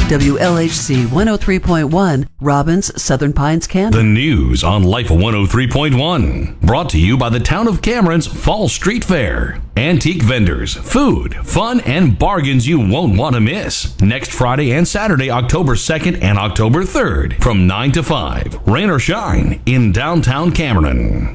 WLHC 103.1, Robbins, Southern Pines, Kansas. The news on Life 103.1. Brought to you by the Town of Cameron's Fall Street Fair. Antique vendors, food, fun, and bargains you won't want to miss. Next Friday and Saturday, October 2nd and October 3rd from 9 to 5. Rain or shine in downtown Cameron.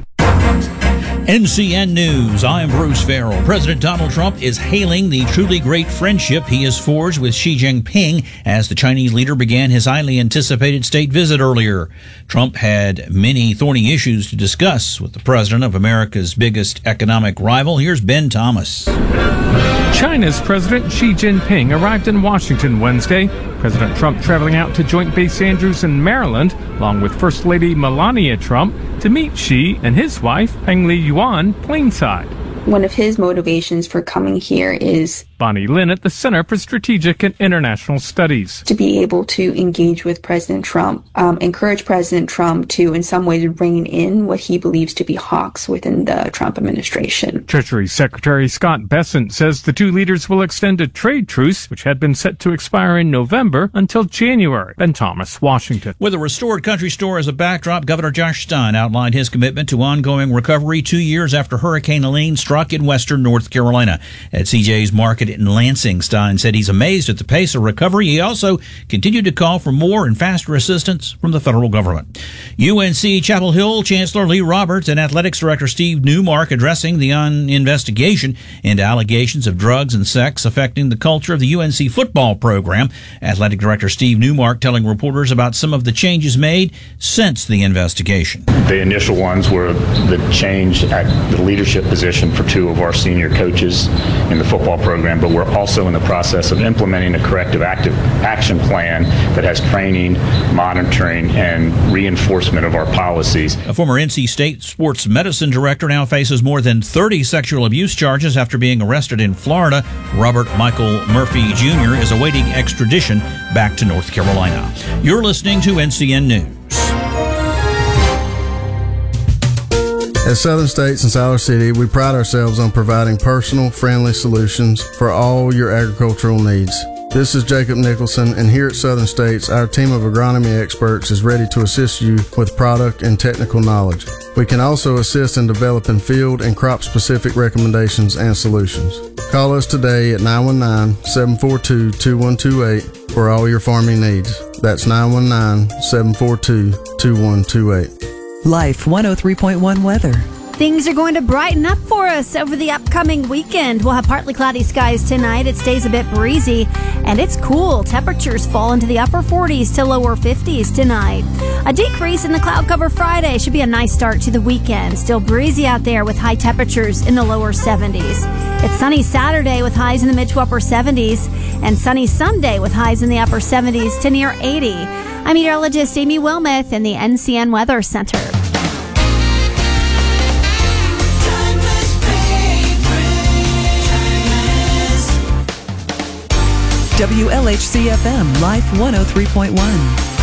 NCN News, I'm Bruce Farrell. President Donald Trump is hailing the truly great friendship he has forged with Xi Jinping as the Chinese leader began his highly anticipated state visit earlier. Trump had many thorny issues to discuss with the president of America's biggest economic rival. Here's Ben Thomas. China's President Xi Jinping arrived in Washington Wednesday. President Trump traveling out to Joint Base Andrews in Maryland, along with First Lady Melania Trump, to meet Xi and his wife, Peng Liyuan, Plainside. One of his motivations for coming here is Bonnie Lin at the Center for Strategic and International Studies. To be able to engage with President Trump, encourage President Trump to, in some ways, rein in what he believes to be hawks within the Trump administration. Treasury Secretary Scott Bessent says the two leaders will extend a trade truce, which had been set to expire in November, until January. Ben Thomas, Washington. With a restored country store as a backdrop, Governor Josh Stein outlined his commitment to ongoing recovery 2 years after Hurricane Helene struck in western North Carolina. At CJ's Market in Lansing, Stein said he's amazed at the pace of recovery. He also continued to call for more and faster assistance from the federal government. UNC Chapel Hill Chancellor Lee Roberts and Athletics Director Steve Newmark addressing the investigation into allegations of drugs and sex affecting the culture of the UNC football program. Athletic Director Steve Newmark telling reporters about some of the changes made since the investigation. The initial ones were the change at the leadership position for two of our senior coaches in the football program, but we're also in the process of implementing a corrective action plan that has training, monitoring, and reinforcement of our policies. A former NC State sports medicine director now faces more than 30 sexual abuse charges after being arrested in Florida. Robert Michael Murphy Jr. is awaiting extradition back to North Carolina. You're listening to NCN News. At Southern States in Siler City, we pride ourselves on providing personal, friendly solutions for all your agricultural needs. This is Jacob Nicholson, and here at Southern States, our team of agronomy experts is ready to assist you with product and technical knowledge. We can also assist in developing field and crop-specific recommendations and solutions. Call us today at 919-742-2128 for all your farming needs. That's 919-742-2128. Life 103.1 weather. Things are going to brighten up for us over the upcoming weekend. We'll have partly cloudy skies tonight. It stays a bit breezy, and it's cool. Temperatures fall into the upper 40s to lower 50s tonight. A decrease in the cloud cover Friday should be a nice start to the weekend. Still breezy out there with high temperatures in the lower 70s. It's sunny Saturday with highs in the mid to upper 70s, and sunny Sunday with highs in the upper 70s to near 80. I'm meteorologist Amy Wilmoth in the NCN Weather Center. WLHC FM, Life 103.1.